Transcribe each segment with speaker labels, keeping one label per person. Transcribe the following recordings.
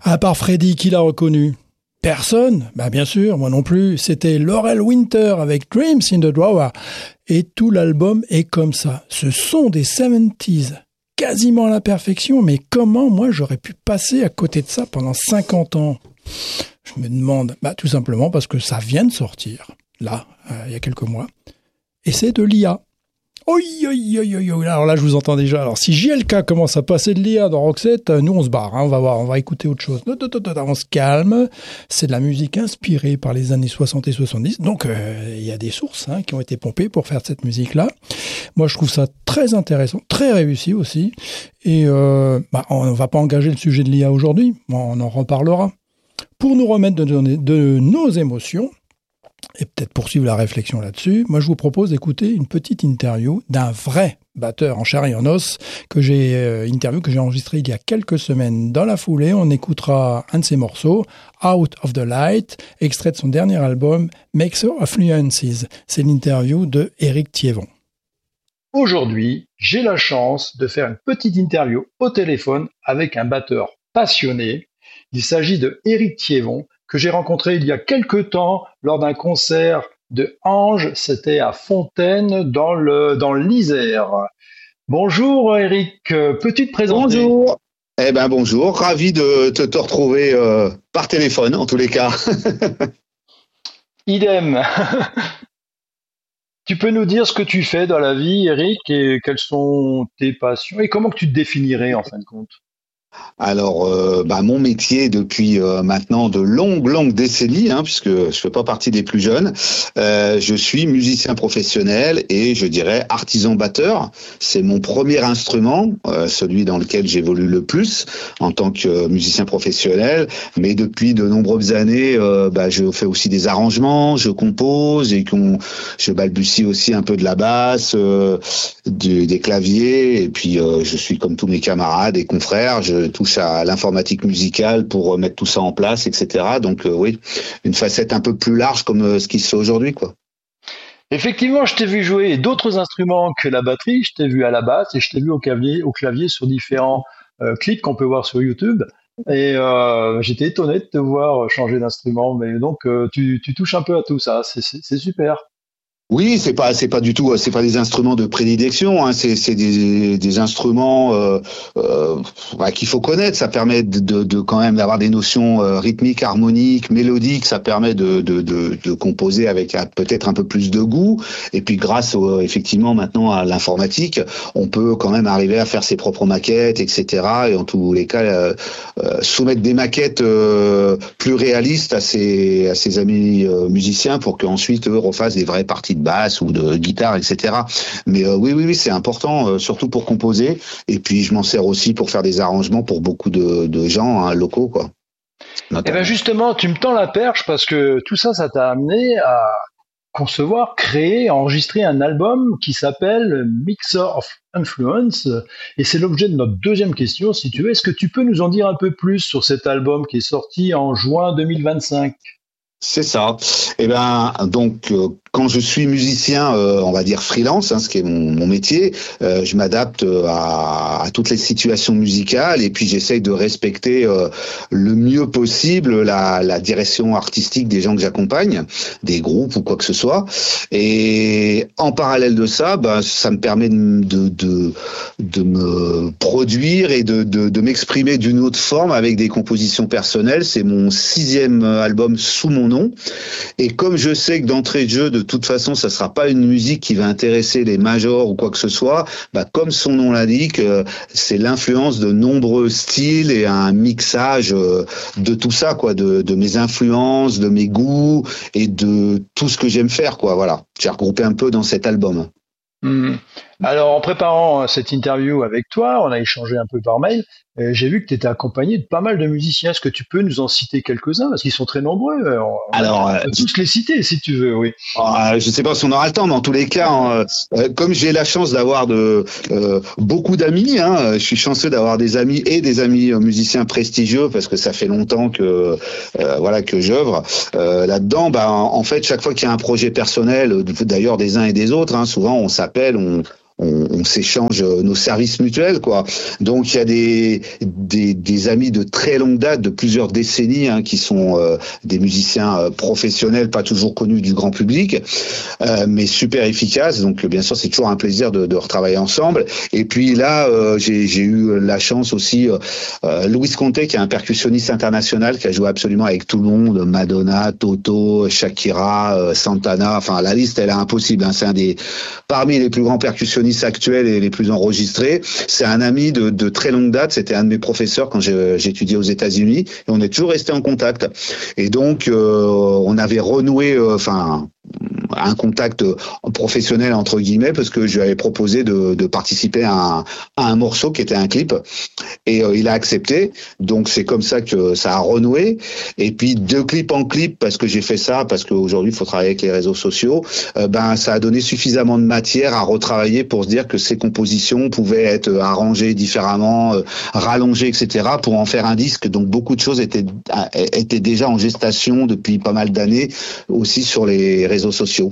Speaker 1: À part Freddy, qui l'a reconnu? Personne. Bah bien sûr, moi non plus. C'était Laurel Winter avec Dreams in the Drawer. Et tout l'album est comme ça. Ce sont des 70s, quasiment à la perfection, mais comment moi j'aurais pu passer à côté de ça pendant 50 ans? Je me demande, tout simplement parce que ça vient de sortir, là, il y a quelques mois. Et c'est de l'IA. Oi. Alors là, je vous entends déjà. Alors, si JLK commence à passer de l'IA dans Roxette, nous, on se barre. On va voir, on va écouter autre chose. On se calme. C'est de la musique inspirée par les années 60 et 70. Donc, il y a des sources qui ont été pompées pour faire cette musique-là. Moi, je trouve ça très intéressant, très réussi aussi. Et on ne va pas engager le sujet de l'IA aujourd'hui. On en reparlera. Pour nous remettre de nos émotions, et peut-être poursuivre la réflexion là-dessus, moi je vous propose d'écouter une petite interview d'un vrai batteur en chair et en os que j'ai enregistré il y a quelques semaines. Dans la foulée, on écoutera un de ses morceaux, Out of the Light, extrait de son dernier album, Mixer of Nuances. C'est l'interview de Éric Thiévon.
Speaker 2: Aujourd'hui, j'ai la chance de faire une petite interview au téléphone avec un batteur passionné. Il s'agit de Éric Thiévon, que j'ai rencontré il y a quelques temps lors d'un concert de Ange, c'était à Fontaine dans l'Isère. Bonjour Éric, peux-tu te présenter?
Speaker 3: Bonjour. Bonjour, ravi de te retrouver par téléphone en tous les cas.
Speaker 2: Idem. Tu peux nous dire ce que tu fais dans la vie, Éric, et quelles sont tes passions et comment que tu te définirais en fin de compte?
Speaker 3: Alors, mon métier depuis maintenant de longues décennies, puisque je fais pas partie des plus jeunes, je suis musicien professionnel et je dirais artisan batteur. C'est mon premier instrument, celui dans lequel j'évolue le plus en tant que musicien professionnel. Mais depuis de nombreuses années, je fais aussi des arrangements, je compose et je balbutie aussi un peu de la basse, des claviers. Et puis, je suis comme tous mes camarades et confrères. Je touche à l'informatique musicale pour mettre tout ça en place, etc. Donc oui, une facette un peu plus large comme ce qui se fait aujourd'hui, quoi.
Speaker 2: Effectivement, je t'ai vu jouer d'autres instruments que la batterie. Je t'ai vu à la basse et je t'ai vu au clavier sur différents clips qu'on peut voir sur YouTube. Et j'étais étonné de te voir changer d'instrument. Mais donc, tu touches un peu à tout ça. C'est super.
Speaker 3: Oui, c'est pas du tout, c'est pas des instruments de prédilection, c'est des instruments qu'il faut connaître. Ça permet de quand même d'avoir des notions rythmiques, harmoniques, mélodiques. Ça permet de composer avec peut-être un peu plus de goût. Et puis grâce effectivement maintenant à l'informatique, on peut quand même arriver à faire ses propres maquettes, etc. Et en tous les cas soumettre des maquettes plus réalistes à ses amis musiciens pour qu'ensuite eux refassent des vraies parties de basse ou de guitare, etc. Mais oui, c'est important, surtout pour composer. Et puis je m'en sers aussi pour faire des arrangements pour beaucoup de gens locaux, quoi.
Speaker 2: Et ben justement, tu me tends la perche parce que tout ça, ça t'a amené à concevoir, créer, enregistrer un album qui s'appelle Mixer of Influence. Et c'est l'objet de notre deuxième question, si tu veux. Est-ce que tu peux nous en dire un peu plus sur cet album qui est sorti en juin 2025?
Speaker 3: C'est ça. Donc quand je suis musicien, on va dire freelance, ce qui est mon métier, je m'adapte à toutes les situations musicales et puis j'essaye de respecter le mieux possible la direction artistique des gens que j'accompagne, des groupes ou quoi que ce soit. Et en parallèle de ça, ça me permet de me produire et de m'exprimer d'une autre forme avec des compositions personnelles. C'est mon 6e album sous mon nom. Et comme je sais que d'entrée de jeu, de toute façon, ça sera pas une musique qui va intéresser les majors ou quoi que ce soit, comme son nom l'indique, c'est l'influence de nombreux styles et un mixage de tout ça, quoi, de mes influences, de mes goûts et de tout ce que j'aime faire, quoi. Voilà. J'ai regroupé un peu dans cet album.
Speaker 2: Alors, en préparant cette interview avec toi, on a échangé un peu par mail. J'ai vu que tu étais accompagné de pas mal de musiciens. Est-ce que tu peux nous en citer quelques-uns? Parce qu'ils sont très nombreux. On peut tous les citer, si tu veux, oui.
Speaker 3: Je sais pas si on aura le temps, mais en tous les cas, comme j'ai la chance d'avoir beaucoup d'amis, je suis chanceux d'avoir des amis musiciens prestigieux parce que ça fait longtemps que j'œuvre là-dedans. En fait, chaque fois qu'il y a un projet personnel, d'ailleurs des uns et des autres, souvent on s'appelle, on s'échange nos services mutuels, quoi. Donc il y a des amis de très longue date, de plusieurs décennies, qui sont des musiciens professionnels, pas toujours connus du grand public, mais super efficaces. Donc bien sûr, c'est toujours un plaisir de retravailler ensemble. Et puis là, j'ai eu la chance aussi, Luis Conte, qui est un percussionniste international, qui a joué absolument avec tout le monde, Madonna, Toto, Shakira, Santana. Enfin, la liste, elle est impossible. C'est parmi les plus grands percussionnistes actuels et les plus enregistrés. C'est un ami de très longue date. C'était un de mes professeurs quand j'étudiais aux États-Unis, et on est toujours resté en contact. Et donc, on avait renoué, un contact professionnel entre guillemets, parce que je lui avais proposé de participer à un morceau qui était un clip, et il a accepté. Donc c'est comme ça que ça a renoué. Et puis de clip en clip, parce que j'ai fait ça, parce qu'aujourd'hui il faut travailler avec les réseaux sociaux, ça a donné suffisamment de matière à retravailler pour se dire que ces compositions pouvaient être arrangées différemment, rallongées, etc., pour en faire un disque. Donc beaucoup de choses étaient déjà en gestation depuis pas mal d'années, aussi sur les réseaux sociaux.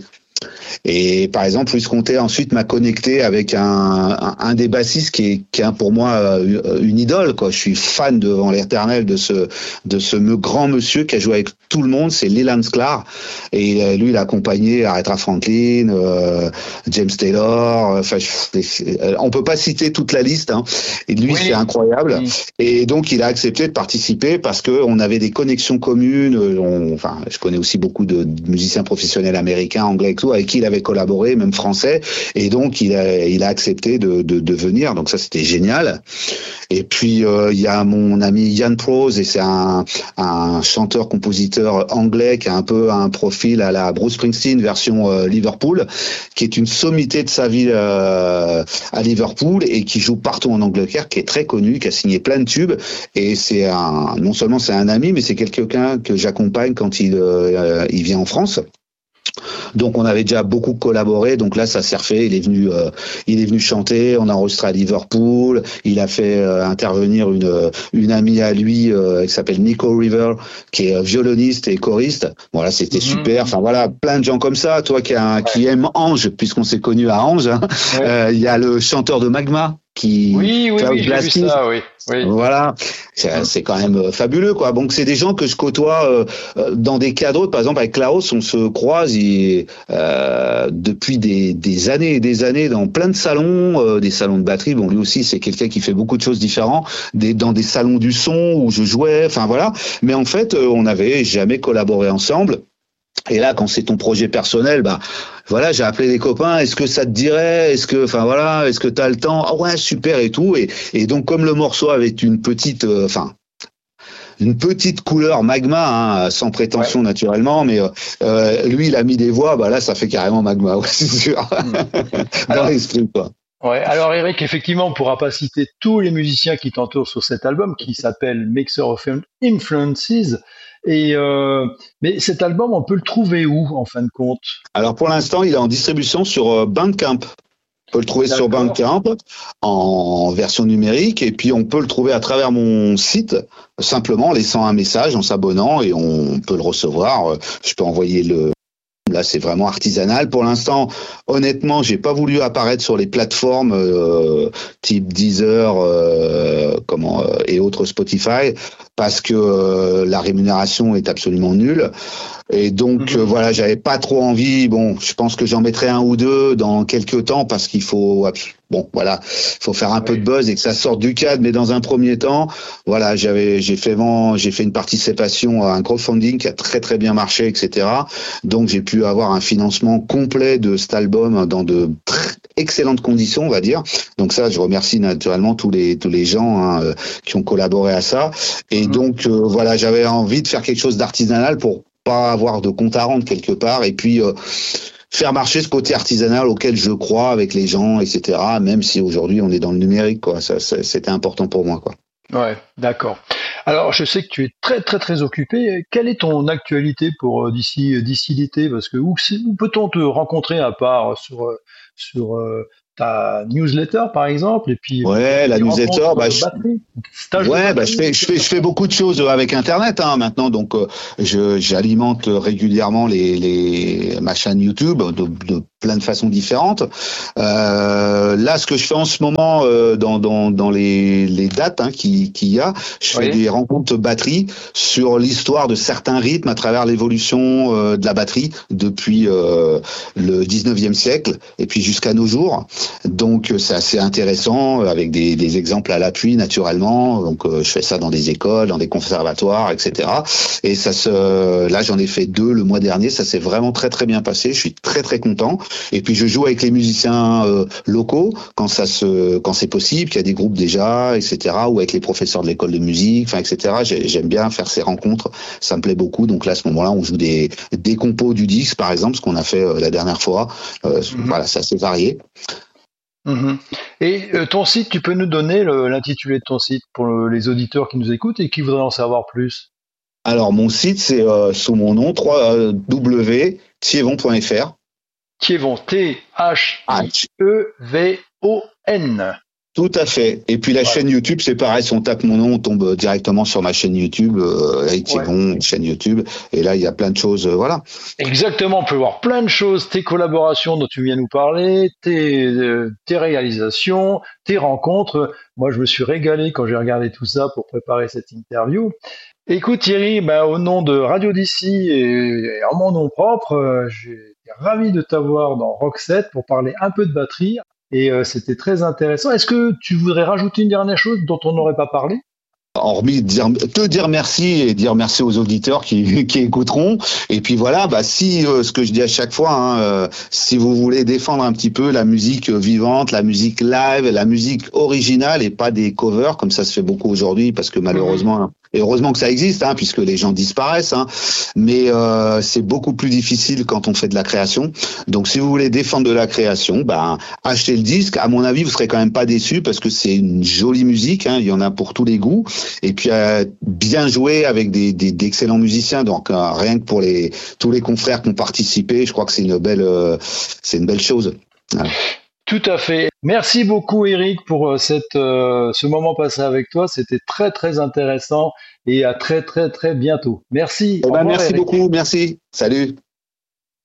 Speaker 3: Et par exemple, Luis Conte ensuite m'a connecté avec un des bassistes qui est pour moi une idole, quoi. Je suis fan devant l'éternel de ce grand monsieur qui a joué avec tout le monde, c'est Leland Sklar. Et lui, il a accompagné Aretha Franklin, James Taylor. On peut pas citer toute la liste, Et lui, oui, c'est incroyable. Oui. Et donc, il a accepté de participer parce que on avait des connexions communes. Je connais aussi beaucoup de musiciens professionnels américains, anglais et tout, avec qui il avait collaboré, même français. Et donc, il a accepté de venir. Donc ça, c'était génial. Et puis, il y a mon ami Ian Prose, et c'est un chanteur-compositeur anglais qui a un peu un profil à la Bruce Springsteen version Liverpool, qui est une sommité de sa vie à Liverpool et qui joue partout en Angleterre, qui est très connu, qui a signé plein de tubes. Et non seulement c'est un ami, mais c'est quelqu'un que j'accompagne quand il vient en France. Donc on avait déjà beaucoup collaboré, donc là ça s'est refait. Il est venu chanter, on a enregistré à Liverpool. Il a fait intervenir une amie à lui qui s'appelle Nico River, qui est violoniste et choriste. Voilà, c'était super. Enfin voilà, plein de gens comme ça. Toi qui aime Ange, puisqu'on s'est connus à Ange. Il y a le chanteur de Magma.
Speaker 2: Oui, j'ai vu ça, oui.
Speaker 3: Voilà, c'est quand même fabuleux, quoi. Donc c'est des gens que je côtoie dans des cadres. Par exemple, avec Klaus, on se croise depuis des années et des années dans plein de salons, des salons de batterie. Bon, lui aussi, c'est quelqu'un qui fait beaucoup de choses différentes, dans des salons du son où je jouais. Enfin voilà. Mais en fait, on n'avait jamais collaboré ensemble. Et là, quand c'est ton projet personnel, voilà, j'ai appelé les copains. Est-ce que ça te dirait? Est-ce que t'as le temps? Ah ouais, super et tout. Et donc, comme le morceau avait une petite couleur Magma, sans prétention naturellement, mais lui, il a mis des voix. Là, ça fait carrément Magma, ouais, c'est sûr. Dans l'esprit, quoi.
Speaker 2: Ouais. Alors Eric, effectivement, on pourra pas citer tous les musiciens qui t'entourent sur cet album, qui s'appelle Mixer of Influences. Mais cet album, on peut le trouver où, en fin de compte?
Speaker 3: Alors pour l'instant, il est en distribution sur Bandcamp. On peut le trouver sur Bandcamp en version numérique, et puis on peut le trouver à travers mon site, simplement en laissant un message, en s'abonnant, et on peut le recevoir. Je peux envoyer Là, c'est vraiment artisanal. Pour l'instant, honnêtement, j'ai pas voulu apparaître sur les plateformes type Deezer et autres Spotify, parce que la rémunération est absolument nulle. Et donc voilà, j'avais pas trop envie. Bon, je pense que j'en mettrai un ou deux dans quelques temps, parce qu'il faut faut faire un peu de buzz et que ça sorte du cadre. Mais dans un premier temps, voilà, j'ai fait une participation à un crowdfunding qui a très très bien marché, etc. Donc j'ai pu avoir un financement complet de cet album dans de excellentes conditions, on va dire. Donc ça, je remercie naturellement tous les gens qui ont collaboré à ça. Et donc voilà, j'avais envie de faire quelque chose d'artisanal pour pas avoir de compte à rendre quelque part, et puis faire marcher ce côté artisanal auquel je crois avec les gens, etc. Même si aujourd'hui on est dans le numérique, quoi. Ça, c'était important pour moi, quoi.
Speaker 2: Ouais, d'accord. Alors, je sais que tu es très très très occupé. Quelle est ton actualité pour d'ici l'été? Parce que où peut-on te rencontrer, à part sur ta newsletter, par exemple? Et puis
Speaker 3: la newsletter, je fais beaucoup de choses avec Internet, maintenant. Donc j'alimente régulièrement ma chaîne YouTube de plein de façons différentes. Là, ce que je fais en ce moment dans les dates qu'il y a, je fais des rencontres batterie sur l'histoire de certains rythmes à travers l'évolution de la batterie depuis le 19e siècle et puis jusqu'à nos jours. Donc, c'est assez intéressant avec des exemples à l'appui naturellement. Donc, je fais ça dans des écoles, dans des conservatoires, etc. Et là, j'en ai fait 2 le mois dernier. Ça s'est vraiment très très bien passé. Je suis très très content. Et puis je joue avec les musiciens locaux quand c'est possible, qu'il y a des groupes déjà, etc. Ou avec les professeurs de l'école de musique, etc. J'aime bien faire ces rencontres, ça me plaît beaucoup. Donc là, à ce moment-là, on joue des compos du disque, par exemple, ce qu'on a fait la dernière fois. Voilà, c'est assez varié.
Speaker 2: Et ton site, tu peux nous donner l'intitulé de ton site pour les auditeurs qui nous écoutent et qui voudraient en savoir plus?
Speaker 3: Alors mon site, c'est sous mon nom, www.thievon.fr.
Speaker 2: Thievon, T-H-I-E-V-O-N.
Speaker 3: Tout à fait. Et puis la chaîne YouTube, c'est pareil, si on tape mon nom, on tombe directement sur ma chaîne YouTube, Eric Thievon, chaîne YouTube. Et là, il y a plein de choses, voilà.
Speaker 2: Exactement, on peut voir plein de choses, tes collaborations dont tu viens nous parler, tes réalisations, tes rencontres. Moi, je me suis régalé quand j'ai regardé tout ça pour préparer cette interview. Écoute Thierry, au nom de Radio d'ici et en mon nom propre, j'ai ravi de t'avoir dans Rock 7 pour parler un peu de batterie et c'était très intéressant. Est-ce que tu voudrais rajouter une dernière chose dont on n'aurait pas parlé?
Speaker 3: Hormis te dire merci et dire merci aux auditeurs qui écouteront. Et puis voilà, si ce que je dis à chaque fois, si vous voulez défendre un petit peu la musique vivante, la musique live, la musique originale et pas des covers comme ça se fait beaucoup aujourd'hui, parce que malheureusement, et heureusement que ça existe, puisque les gens disparaissent, mais c'est beaucoup plus difficile quand on fait de la création. Donc si vous voulez défendre de la création, achetez le disque. À mon avis, vous serez quand même pas déçus parce que c'est une jolie musique, il y en a pour tous les goûts. Et puis bien joué avec d'excellents musiciens. Donc rien que pour tous les confrères qui ont participé, je crois que c'est une belle chose. Voilà.
Speaker 2: Tout à fait. Merci beaucoup Eric pour ce moment passé avec toi. C'était très très intéressant et à très très très bientôt. Merci.
Speaker 3: Merci Eric. Beaucoup. Merci. Salut.